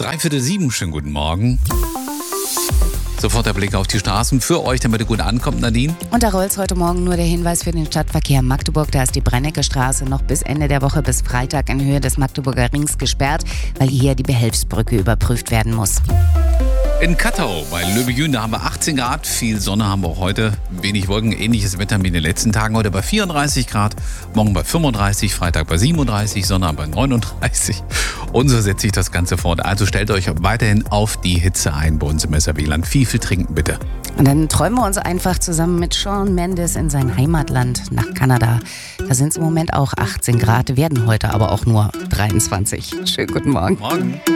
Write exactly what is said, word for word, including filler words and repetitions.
Dreiviertel sieben, schönen guten Morgen. Sofort der Blick auf die Straßen für euch, damit ihr gut ankommt, Nadine. Und da rollt heute Morgen nur der Hinweis für den Stadtverkehr Magdeburg. Da ist die Brennecke-Straße noch bis Ende der Woche, bis Freitag in Höhe des Magdeburger Rings gesperrt, weil hier die Behelfsbrücke überprüft werden muss. In Kattau bei Löbejün, da haben wir achtzehn Grad, viel Sonne haben wir auch heute, wenig Wolken, ähnliches Wetter wie in den letzten Tagen. Heute bei vierunddreißig Grad, morgen bei fünfunddreißig, Freitag bei siebenunddreißig, Sonntag bei neununddreißig. Und so setzt sich das Ganze fort. Also stellt euch weiterhin auf die Hitze ein bei uns im S R W-Land. Viel, viel trinken bitte. Und dann träumen wir uns einfach zusammen mit Shawn Mendes in sein Heimatland nach Kanada. Da sind es im Moment auch achtzehn Grad, werden heute aber auch nur dreiundzwanzig. Schönen guten Morgen. Morgen.